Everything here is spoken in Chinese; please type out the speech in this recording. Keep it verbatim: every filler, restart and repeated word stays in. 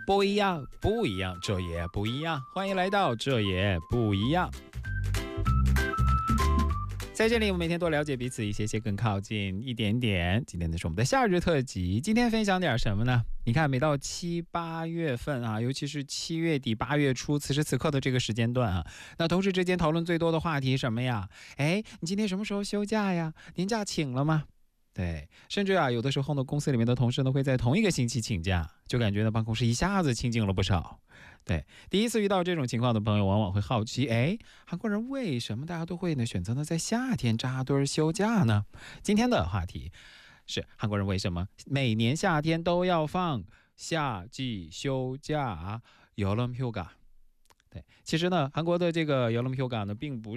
不一样，不一样，这也不一样。欢迎来到这也不一样。在这里，我们每天多了解彼此一些些，更靠近一点点。今天呢是我们的夏日特辑，今天分享点什么呢？你看，每到七八月份啊，尤其是七月底八月初，此时此刻的这个时间段啊，那同事之间讨论最多的话题什么呀？哎，你今天什么时候休假呀？年假请了吗？对，甚至啊，有的时候呢，公司里面的同事呢会在同一个星期请假，就感觉呢办公室一下子清静了不少。对，第一次遇到这种情况的朋友，往往会好奇，哎，韩国人为什么大家都会呢选择呢在夏天扎堆休假呢？今天的话题是韩国人为什么每年夏天都要放夏季休假？여름휴가。对，其实呢，韩国的这个여름휴가呢，并不